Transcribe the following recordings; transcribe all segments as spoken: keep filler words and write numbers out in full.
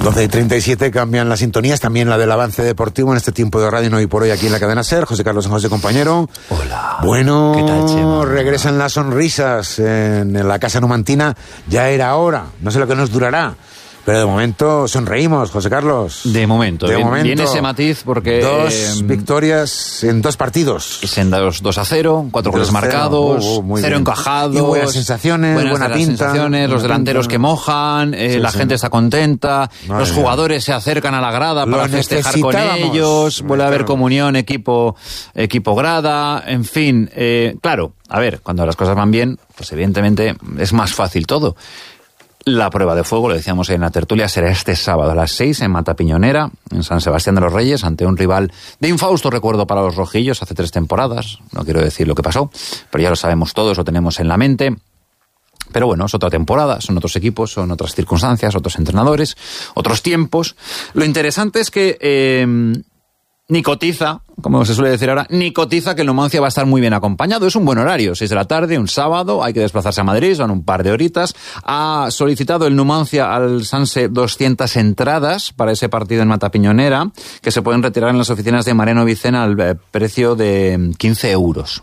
doce y treinta y siete cambian las sintonías, también la del avance deportivo en este tiempo de radio, no hoy por hoy aquí en la cadena SER. José Carlos San José, compañero. Hola. Bueno, ¿qué tal, Chema? Regresan las sonrisas en la casa numantina. Ya era hora, no sé lo que nos durará. Pero de momento sonreímos, José Carlos. De momento. De Bien, momento. Viene ese matiz porque... Dos eh, victorias en dos partidos. Sendados dos a cero, cuatro goles marcados, oh, oh, cero bien. encajados. Y buenas sensaciones, buenas buena pinta. sensaciones, los buena delanteros pinta. que mojan, eh, Sí, la sí. gente está contenta, Madre los mía. jugadores se acercan a la grada Lo para festejar con necesitábamos. ellos, vuelve a haber Necesitábamos. comunión, equipo, equipo grada, en fin. Eh, claro, a ver, cuando las cosas van bien, pues evidentemente es más fácil todo. La prueba de fuego, lo decíamos en la tertulia, será este sábado a las seis en Matapiñonera, en San Sebastián de los Reyes, ante un rival de infausto recuerdo para los rojillos hace tres temporadas. No quiero decir lo que pasó, pero ya lo sabemos todos, lo tenemos en la mente. Pero bueno, es otra temporada, son otros equipos, son otras circunstancias, otros entrenadores, otros tiempos. Lo interesante es que... Eh, ni cotiza, como se suele decir ahora, ni cotiza que el Numancia va a estar muy bien acompañado. Es un buen horario, seis de la tarde, un sábado, hay que desplazarse a Madrid, son un par de horitas. Ha solicitado el Numancia al Sanse doscientas entradas para ese partido en Matapiñonera, que se pueden retirar en las oficinas de Mariano Vicena al eh, precio de quince euros.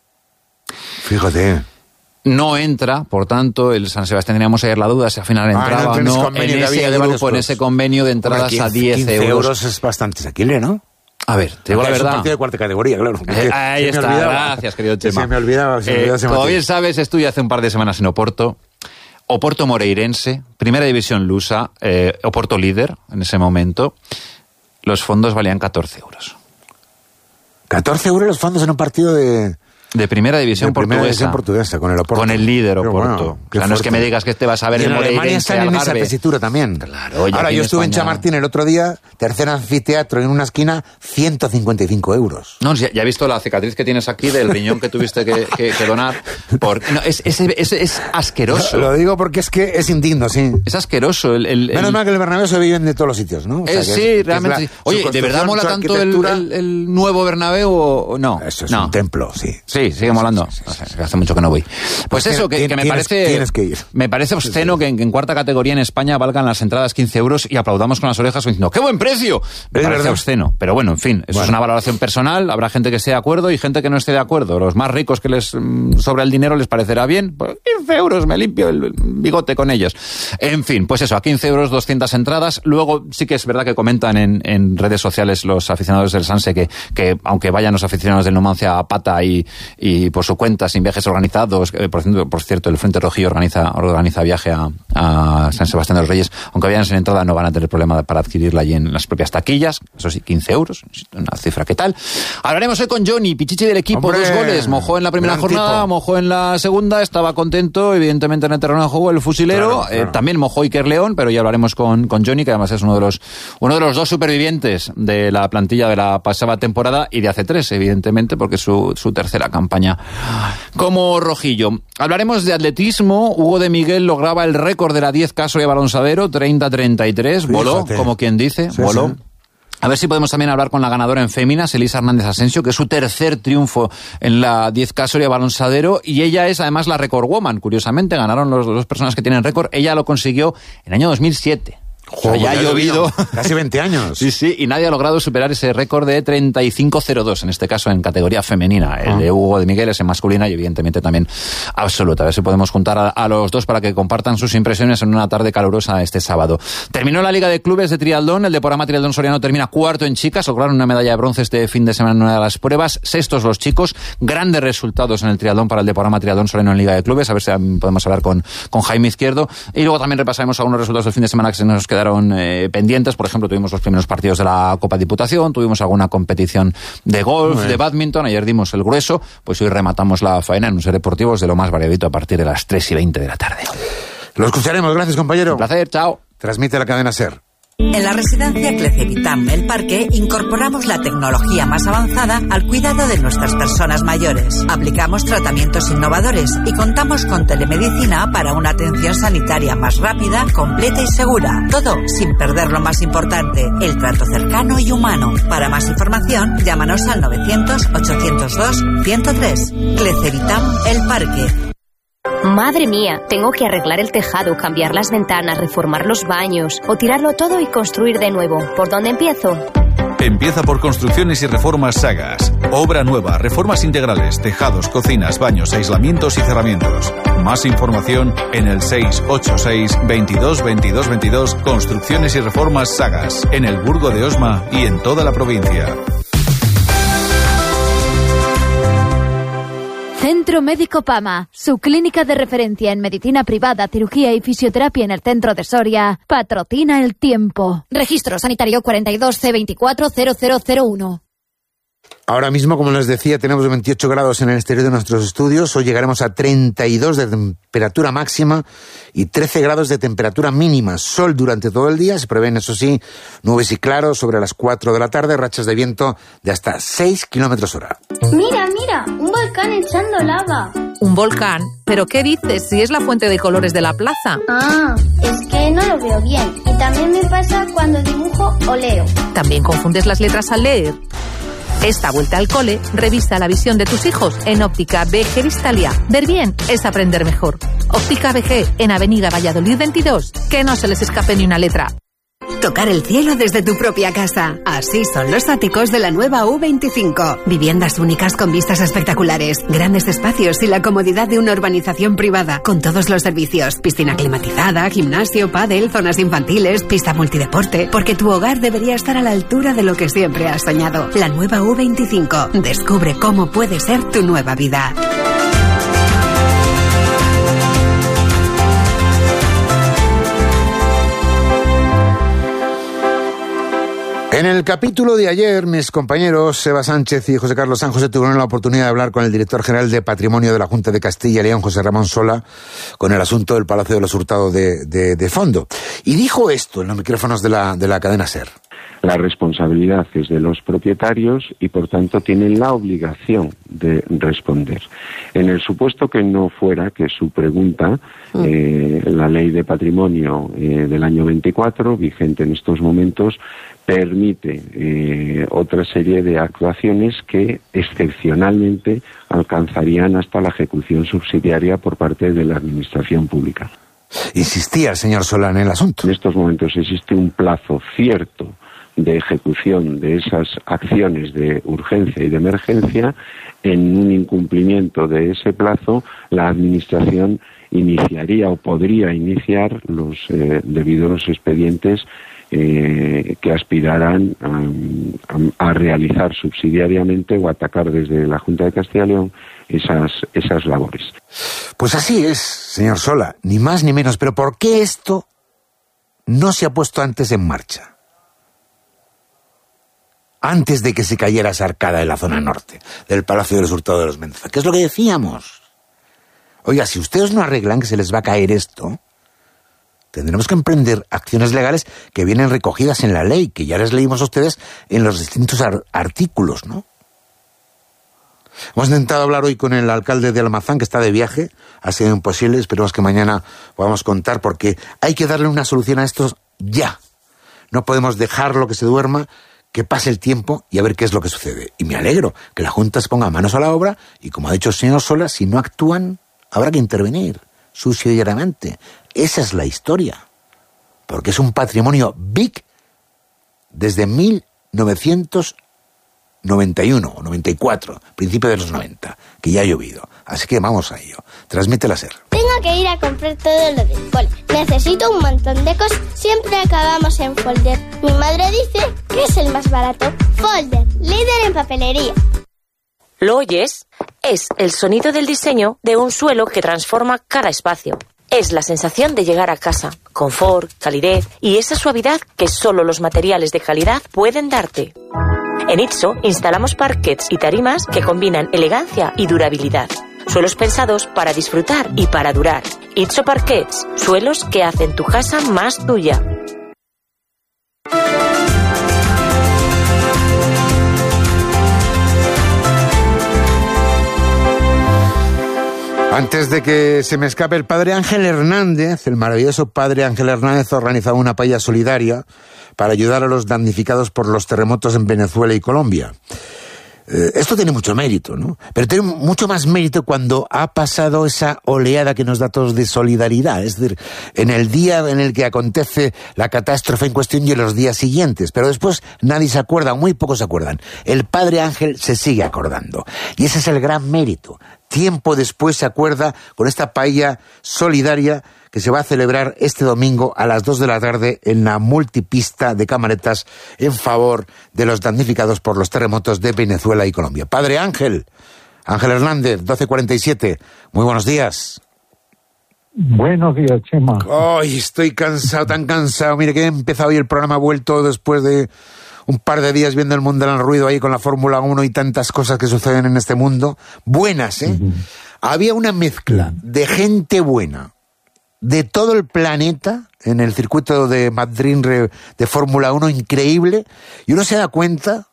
Fíjate. No entra, por tanto, el San Sebastián, teníamos ayer la duda si al final entraba o en ese no, convenio en que había ese de varios grupo, en clubes. ese convenio de entradas Hombre, a diez quince euros. euros es bastante asequible, ¿no? A ver, te digo la Es un verdad. partido de cuarta categoría, claro. Eh, ahí Se me está, olvidaba. gracias, querido Chema. Se me olvidaba, se me Eh, olvidaba ese como matiz. bien sabes, estuve hace un par de semanas en Oporto. Oporto Moreirense, primera división lusa, eh, Oporto líder en ese momento. Los fondos valían catorce euros. catorce euros los fondos en un partido de... De primera división de primera portuguesa. división portuguesa, con el Oporto. Con el líder Pero Oporto. bueno, qué Claro, no es que fuerte. me digas que te vas a ver Y el en Alemania Moreirense están en esa Algarve. tesitura también. Claro, ya Ahora, aquí yo en estuve en España- Chamartín el otro día, tercer anfiteatro en una esquina, ciento cincuenta y cinco euros. No, ya, ya he visto la cicatriz que tienes aquí del riñón que tuviste que, que, que donar. Por, no, es, es, es, es asqueroso. Lo digo porque es que es indigno, sí. Es asqueroso. El, el, Menos el- mal que el Bernabéu se viven de todos los sitios, ¿no? O sea, Eh, que sí, es- que es realmente. la- sí. Oye, su ¿de verdad construcción, mola su tanto el, arquitectura. el, el nuevo Bernabéu o no? Eso es no. un templo, sí. Sí, sigue molando. Sí, sí, sí, O sea, hace mucho que no voy. Pues, Pues eso, que, tienes- que me tienes- parece... tienes que ir. Me parece obsceno que en, que en cuarta categoría en España valgan las entradas quince euros y aplaudamos con las orejas diciendo ¡qué buen precio! Me Es parece verdad. obsceno. Pero bueno, en fin, eso Bueno. es una valoración personal. Habrá gente que esté de acuerdo y gente que no esté de acuerdo. Los más ricos que les mm, sobra el dinero les parecerá bien. Pues quince euros, me limpio el bigote con ellos. En fin, pues eso, a quince euros, doscientas entradas. Luego sí que es verdad que comentan en, en redes sociales los aficionados del Sanse que, que aunque vayan los aficionados del Numancia a pata y, y por su cuenta, sin viajes organizados, eh, por, cierto- por cierto, el Frente Rojillo organiza, organiza viaje a, a San Sebastián de los Reyes, aunque vayan sin entrada no van a tener problema para adquirirla allí en las propias taquillas, eso sí, quince euros, una cifra que tal. Hablaremos hoy con Johnny, pichichi del equipo, ¡Hombre! dos goles, mojó en la primera Gran jornada, tipo. mojó en la segunda, estaba contento, evidentemente en el terreno de juego el fusilero, Claro, claro. eh, también mojó Iker León, pero ya hablaremos con, con Johnny, que además es uno de los uno de los dos supervivientes de la plantilla de la pasada temporada y de hace tres, evidentemente, porque es su, su tercera campaña como rojillo. Hablaremos de atletismo. Hugo de Miguel lograba el récord de la diez K Soria Balonsadero, treinta treinta y tres, voló, Fíjate. como quien dice, Sí, voló. sí. A ver si podemos también hablar con la ganadora en féminas, Elisa Hernández Asensio, que es su tercer triunfo en la diez K Soria Balonsadero, y ella es además la record woman, curiosamente, ganaron los dos personas que tienen récord, ella lo consiguió en el año dos mil siete. O sea, Joder, ya ha llovido. Casi veinte años. Sí, sí, y nadie ha logrado superar ese récord de treinta y cinco cero dos, en este caso en categoría femenina. El Ah. de Hugo de Miguel es en masculina y evidentemente también absoluta. A ver si podemos juntar a, a los dos para que compartan sus impresiones en una tarde calurosa este sábado. Terminó la Liga de Clubes de Triatlón, el Deporama Triatlón Soriano termina cuarto en chicas, lograron una medalla de bronce este fin de semana en una de las pruebas, sextos los chicos, grandes resultados en el triatlón para el Deporama Triatlón Soriano en Liga de Clubes, a ver si podemos hablar con, con Jaime Izquierdo, y luego también repasaremos algunos resultados del fin de semana que se nos quedaron eh, pendientes. Por ejemplo, tuvimos los primeros partidos de la Copa Diputación, tuvimos alguna competición de golf, de bádminton, ayer dimos el grueso, pues hoy rematamos la faena en un ser deportivos de lo más variadito a partir de las tres y veinte de la tarde. Lo escucharemos, gracias compañero. Un placer, chao. Transmite la cadena SER. En la residencia Clecevitam El Parque incorporamos la tecnología más avanzada al cuidado de nuestras personas mayores. Aplicamos tratamientos innovadores y contamos con telemedicina para una atención sanitaria más rápida, completa y segura. Todo sin perder lo más importante, el trato cercano y humano. Para más información, llámanos al novecientos, ochocientos dos, ciento tres. Clecevitam El Parque. Madre mía, tengo que arreglar el tejado, cambiar las ventanas, reformar los baños o tirarlo todo y construir de nuevo. ¿Por dónde empiezo? Empieza por Construcciones y Reformas Sagas. Obra nueva, reformas integrales, tejados, cocinas, baños, aislamientos y cerramientos. Más información en el seis ocho seis, veintidós, veintidós, veintidós. Construcciones y Reformas Sagas. En el Burgo de Osma y en toda la provincia. Centro Médico Pama, su clínica de referencia en medicina privada, cirugía y fisioterapia en el centro de Soria, patrocina el tiempo. Registro sanitario cuarenta y dos C veinticuatro cero cero cero uno. Ahora mismo, como les decía, tenemos veintiocho grados en el exterior de nuestros estudios. Hoy llegaremos a treinta y dos de temperatura máxima y trece grados de temperatura mínima. Sol durante todo el día. Se prevén, eso sí, nubes y claros sobre las cuatro de la tarde, rachas de viento de hasta seis kilómetros hora. Mira, mira, un volcán echando lava. ¿Un volcán? ¿Pero qué dices? Si es la fuente de colores de la plaza. Ah, es que no lo veo bien. Y también me pasa cuando dibujo o leo. ¿También confundes las letras al leer? Esta vuelta al cole, revisa la visión de tus hijos en Óptica B G Vistalia. Ver bien es aprender mejor. Óptica B G, en Avenida Valladolid veintidós. Que no se les escape ni una letra. Tocar el cielo desde tu propia casa. Así son los áticos de la nueva U veinticinco. Viviendas únicas con vistas espectaculares, grandes espacios y la comodidad de una urbanización privada, con todos los servicios. Piscina climatizada, gimnasio, pádel, zonas infantiles, pista multideporte, porque tu hogar debería estar a la altura de lo que siempre has soñado. La nueva U veinticinco. Descubre cómo puede ser tu nueva vida. En el capítulo de ayer, mis compañeros Eva Sánchez y José Carlos San José tuvieron la oportunidad de hablar con el director general de Patrimonio de la Junta de Castilla y León, José Ramón Sola, con el asunto del Palacio de los Hurtado de, de, de fondo. Y dijo esto en los micrófonos de la, de la cadena SER. La responsabilidad es de los propietarios y, por tanto, tienen la obligación de responder. En el supuesto que no fuera que su pregunta, eh, la Ley de Patrimonio eh, del año veinticuatro, vigente en estos momentos, permite eh, otra serie de actuaciones que excepcionalmente alcanzarían hasta la ejecución subsidiaria por parte de la Administración Pública. Insistía el señor Sola en el asunto. En estos momentos existe un plazo cierto de ejecución de esas acciones de urgencia y de emergencia. En un incumplimiento de ese plazo, la Administración iniciaría o podría iniciar los eh, debidos expedientes eh, que aspiraran a, a realizar subsidiariamente o atacar desde la Junta de Castilla y León esas, esas labores. Pues así es, señor Sola, ni más ni menos. Pero ¿por qué esto no se ha puesto antes en marcha? Antes de que se cayera esa arcada en la zona norte del Palacio de los Hurtado de los Mendoza. ¿Qué es lo que decíamos? Oiga, si ustedes no arreglan que se les va a caer esto, tendremos que emprender acciones legales que vienen recogidas en la ley, que ya les leímos a ustedes en los distintos ar- artículos, ¿no? Hemos intentado hablar hoy con el alcalde de Almazán, que está de viaje. Ha sido imposible, esperemos que mañana podamos contar, porque hay que darle una solución a esto ya. No podemos dejarlo que se duerma, que pase el tiempo y a ver qué es lo que sucede. Y me alegro que la Junta se ponga manos a la obra y, como ha dicho el señor Sola, si no actúan, habrá que intervenir subsidiariamente. Esa es la historia. Porque es un patrimonio big desde mil novecientos noventa y uno o noventa y cuatro, principio de los noventa, que ya ha llovido. Así que vamos a ello. Transmite la SER. Tengo que ir a comprar todo lo del cole. Necesito un montón de cosas. Siempre acabamos en Folder. Mi madre dice que es el más barato. Folder, líder en papelería. ¿Lo oyes? Es el sonido del diseño de un suelo que transforma cada espacio. Es la sensación de llegar a casa, confort, calidez y esa suavidad que solo los materiales de calidad pueden darte. En Itso instalamos parquets y tarimas que combinan elegancia y durabilidad. Suelos pensados para disfrutar y para durar. Itso Parquets, suelos que hacen tu casa más tuya. Antes de que se me escape, el padre Ángel Hernández, el maravilloso padre Ángel Hernández, ha organizado una paella solidaria para ayudar a los damnificados por los terremotos en Venezuela y Colombia. Eh, esto tiene mucho mérito, ¿no? Pero tiene mucho más mérito cuando ha pasado esa oleada que nos da a todos de solidaridad. Es decir, en el día en el que acontece la catástrofe en cuestión y en los días siguientes. Pero después nadie se acuerda, muy pocos se acuerdan. El Padre Ángel se sigue acordando. Y ese es el gran mérito. Tiempo después se acuerda con esta paella solidaria que se va a celebrar este domingo a las dos de la tarde en la multipista de Camaretas en favor de los damnificados por los terremotos de Venezuela y Colombia. Padre Ángel, Ángel Hernández, doce cuarenta y siete, muy buenos días. Buenos días, Chema. Ay, estoy cansado, tan cansado. Mire que he empezado hoy el programa, vuelto después de un par de días viendo el mundo en el ruido ahí con la Fórmula uno y tantas cosas que suceden en este mundo. Buenas, ¿eh? Uh-huh. Había una mezcla de gente buena de todo el planeta en el circuito de Madrid de Fórmula uno, increíble, y uno se da cuenta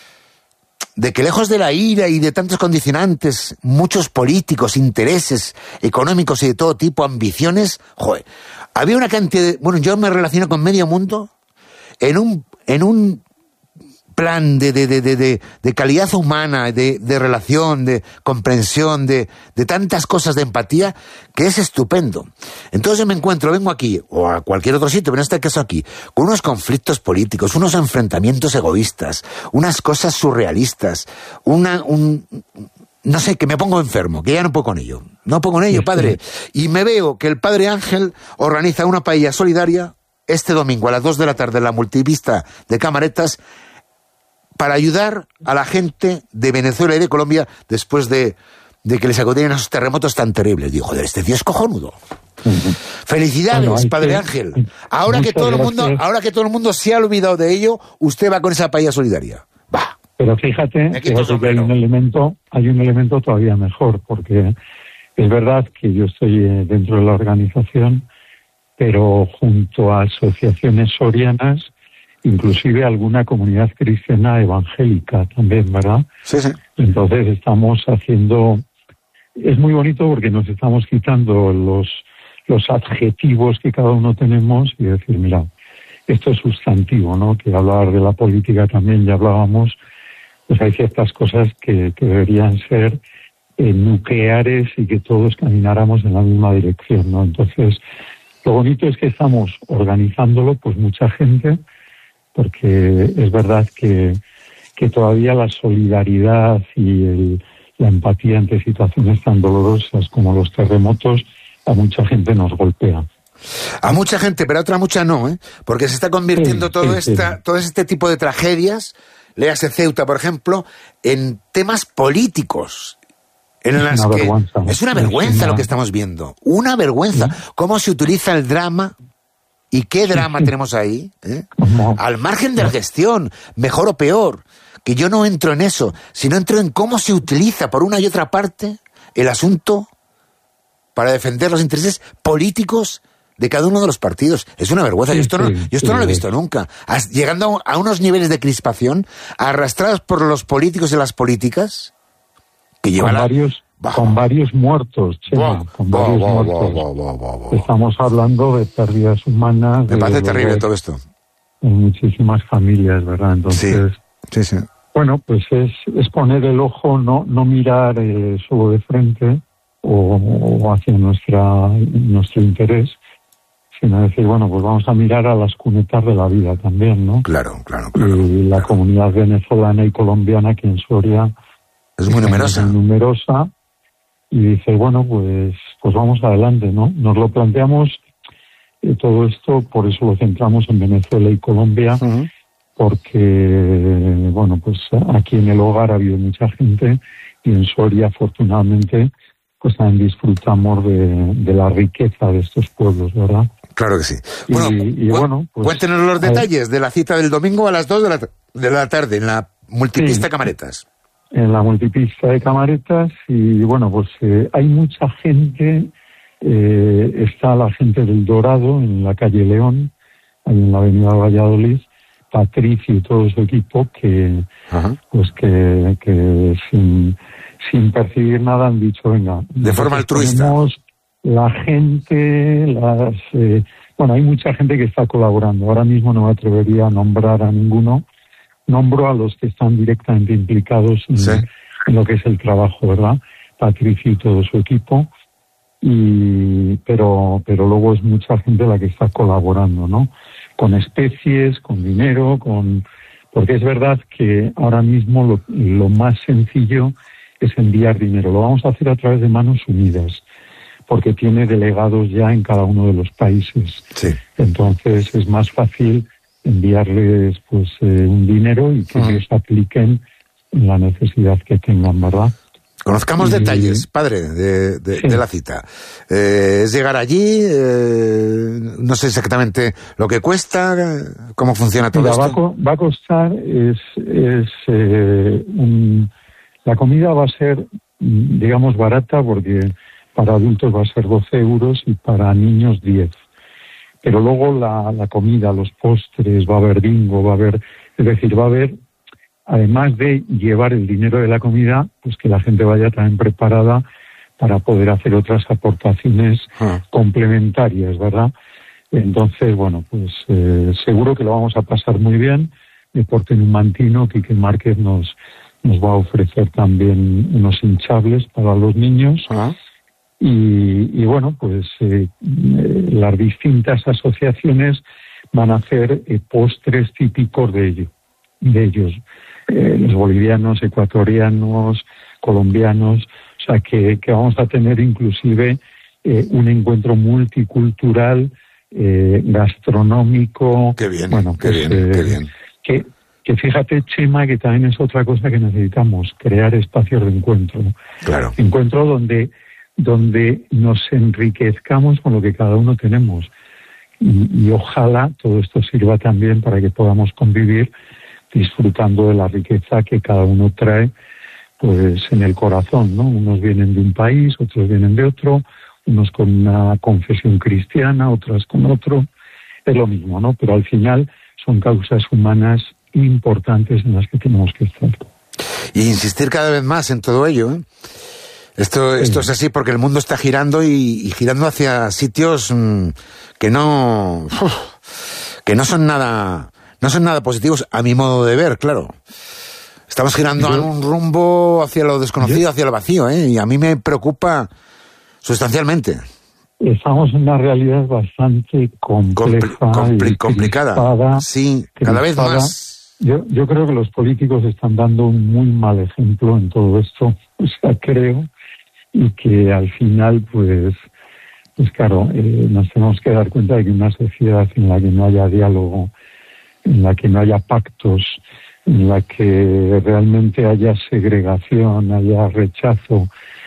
de que lejos de la ira y de tantos condicionantes, muchos políticos, intereses económicos y de todo tipo, ambiciones, joder, había una cantidad de... Bueno, yo me relaciono con medio mundo en un, en un plan de, de, de, de, de calidad humana, de, de relación, de comprensión, de, de tantas cosas, de empatía, que es estupendo. Entonces yo me encuentro, vengo aquí, o a cualquier otro sitio, pero en este caso aquí, con unos conflictos políticos, unos enfrentamientos egoístas, unas cosas surrealistas, una... un no sé, que me pongo enfermo, que ya no puedo con ello. No puedo con ello, padre. Y me veo que el Padre Ángel organiza una paella solidaria este domingo a las dos de la tarde en la multipista de Camaretas, para ayudar a la gente de Venezuela y de Colombia después de, de que les acudieran a esos terremotos tan terribles. Digo, joder, este tío es cojonudo. Uh-huh. Felicidades, bueno, Padre que, Ángel. Ahora que todo el mundo, ahora que todo el mundo se ha olvidado de ello, usted va con esa paella solidaria. Va. Pero fíjate, fíjate que hay un elemento, hay un elemento todavía mejor, porque es verdad que yo estoy dentro de la organización, pero junto a asociaciones sorianas, inclusive alguna comunidad cristiana evangélica también, ¿verdad? Sí, sí. Entonces estamos haciendo... Es muy bonito porque nos estamos quitando los, los adjetivos que cada uno tenemos y decir, mira, esto es sustantivo, ¿no? Que hablar de la política también, ya hablábamos, pues hay ciertas cosas que, que deberían ser eh, nucleares y que todos camináramos en la misma dirección, ¿no? Entonces, lo bonito es que estamos organizándolo, pues mucha gente, porque es verdad que, que todavía la solidaridad y el, la empatía ante situaciones tan dolorosas como los terremotos a mucha gente nos golpea. A mucha gente, pero a otra mucha no, ¿eh? Porque se está convirtiendo sí, todo, sí, esta, sí. todo este tipo de tragedias, léase Ceuta, por ejemplo, en temas políticos. En es, las una que vergüenza, es una vergüenza es una... lo que estamos viendo. Una vergüenza. ¿Sí? Cómo se utiliza el drama. ¿Y qué drama tenemos ahí? ¿Eh? Al margen de la gestión, mejor o peor, que yo no entro en eso, sino entro en cómo se utiliza por una y otra parte el asunto para defender los intereses políticos de cada uno de los partidos. Es una vergüenza. Sí, yo esto, no, yo esto sí, no lo he visto nunca. Llegando a unos niveles de crispación, arrastrados por los políticos y las políticas, que llevan a... varios... Con varios muertos, Chema, wow, con varios wow, muertos. Wow, wow, wow, wow. Estamos hablando de pérdidas humanas. Me parece terrible todo esto. En muchísimas familias, ¿verdad? Entonces, sí, sí, sí. Bueno, pues es, es poner el ojo, no, no mirar eh, solo de frente o, o hacia nuestra nuestro interés, sino decir, bueno, pues vamos a mirar a las cunetas de la vida también, ¿no? Claro, claro, claro. Y la claro. comunidad venezolana y colombiana aquí en Soria es muy numerosa. Es muy numerosa. Y dice, bueno, pues pues vamos adelante, ¿no? Nos lo planteamos eh, todo esto, por eso lo centramos en Venezuela y Colombia, uh-huh. porque, bueno, pues aquí en el hogar ha habido mucha gente y en Soria, afortunadamente, pues también disfrutamos de, de la riqueza de estos pueblos, ¿verdad? Claro que sí. Y, bueno, y, bueno pues, cuéntenos los detalles de la cita del domingo a las dos de la, de la tarde en la multipista sí. Camaretas. En la multipista de Camaretas y bueno, pues eh, hay mucha gente, eh, está la gente del Dorado en la calle León, ahí en la avenida Valladolid, Patricio y todo su equipo que Ajá. pues que, que sin, sin percibir nada han dicho, venga, de forma altruista. La gente, las eh, bueno, hay mucha gente que está colaborando. Ahora mismo no me atrevería a nombrar a ninguno, nombro a los que están directamente implicados en, sí. en lo que es el trabajo, ¿verdad? Patricio y todo su equipo, y pero pero luego es mucha gente la que está colaborando, ¿no? Con especies, con dinero, con porque es verdad que ahora mismo lo, lo más sencillo es enviar dinero. Lo vamos a hacer a través de Manos Unidas, porque tiene delegados ya en cada uno de los países. Sí. Entonces es más fácil enviarles pues eh, un dinero y que uh-huh. ellos apliquen en la necesidad que tengan, ¿verdad? Conozcamos y, detalles, padre, de, de, sí. de la cita. Eh, es llegar allí, eh, no sé exactamente lo que cuesta, cómo funciona todo Mira, esto. Va a, co- va a costar, es, es eh, un, la comida va a ser, digamos, barata, porque para adultos va a ser doce euros y para niños diez. Pero luego la, la comida, los postres, va a haber bingo, va a haber, es decir, va a haber, además de llevar el dinero de la comida, pues que la gente vaya también preparada para poder hacer otras aportaciones ah. complementarias, ¿verdad? Entonces, bueno, pues eh, seguro que lo vamos a pasar muy bien. Deporte Numantino, Quique Márquez nos, nos va a ofrecer también unos hinchables para los niños. Ah. Y, y bueno, pues eh, las distintas asociaciones van a hacer eh, postres típicos de ellos, de ellos. Eh, los bolivianos, ecuatorianos, colombianos, o sea que, que vamos a tener inclusive eh, un encuentro multicultural, eh, gastronómico. Qué bien, bueno, qué pues, bien, eh, qué bien. Que, que fíjate, Chema, que también es otra cosa que necesitamos, crear espacios de encuentro. Claro. Encuentro donde, donde nos enriquezcamos con lo que cada uno tenemos. Y, y ojalá todo esto sirva también para que podamos convivir disfrutando de la riqueza que cada uno trae pues en el corazón, ¿no? Unos vienen de un país, otros vienen de otro, unos con una confesión cristiana, otras con otro, es lo mismo, ¿no? Pero al final son causas humanas importantes en las que tenemos que estar. Y insistir cada vez más en todo ello, ¿eh? Esto, sí. esto es así porque el mundo está girando y, y girando hacia sitios mmm, que no uf, que no son nada no son nada positivos a mi modo de ver, claro. Estamos girando ¿Yo? en un rumbo hacia lo desconocido, ¿Yo? hacia lo vacío, ¿eh? Y a mí me preocupa sustancialmente. Estamos en una realidad bastante compleja, Compli- compli- y complicada. Crispada, sí, cada crispada. vez más. Yo, yo creo que los políticos están dando un muy mal ejemplo en todo esto, o sea, creo, y que al final, pues, pues claro, eh, nos tenemos que dar cuenta de que una sociedad en la que no haya diálogo, en la que no haya pactos, en la que realmente haya segregación, haya rechazo,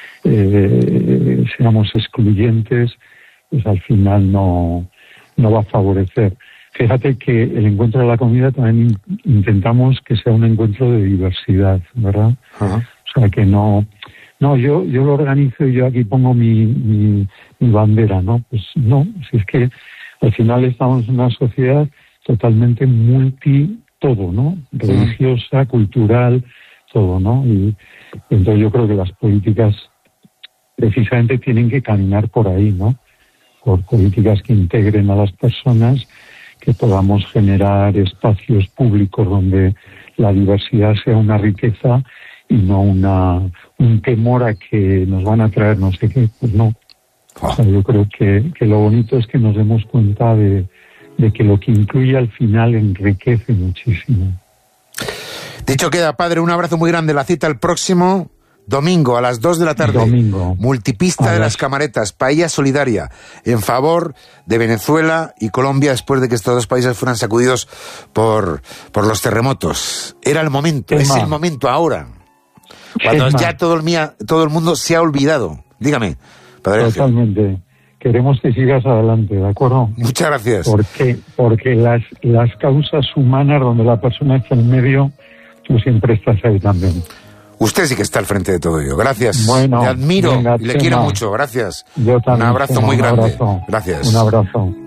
eh, seamos excluyentes, pues al final no, no va a favorecer. Fíjate que el encuentro de la comida también intentamos que sea un encuentro de diversidad, ¿verdad? Uh-huh. O sea, que no... No, yo yo lo organizo y yo aquí pongo mi, mi, mi bandera, ¿no? Pues no, si es que al final estamos en una sociedad totalmente multi todo, ¿no? Religiosa, cultural, todo, ¿no? Y, y entonces yo creo que las políticas precisamente tienen que caminar por ahí, ¿no? Por políticas que integren a las personas, que podamos generar espacios públicos donde la diversidad sea una riqueza y no una un temor a que nos van a traer no sé qué, pues no. O sea, yo creo que, que lo bonito es que nos demos cuenta de, de que lo que incluye al final enriquece muchísimo. Dicho queda, padre, un abrazo muy grande. La cita el próximo domingo a las dos de la tarde. Domingo. Multipista a de las... las Camaretas, Paella Solidaria, en favor de Venezuela y Colombia después de que estos dos países fueran sacudidos por, por los terremotos. Era el momento, Tema. es el momento ahora. Cuando Tema. ya todo el, mía, todo el mundo se ha olvidado. Dígame, padre. Totalmente. Queremos que sigas adelante, ¿de acuerdo? Muchas gracias. Porque, porque las, las causas humanas donde la persona está en medio, tú siempre estás ahí también. Usted sí que está al frente de todo ello. Gracias. Bueno, le admiro venga, y le quiero mucho. Gracias. Yo también. Un abrazo Tema, muy un grande. Abrazo. Gracias. Un abrazo.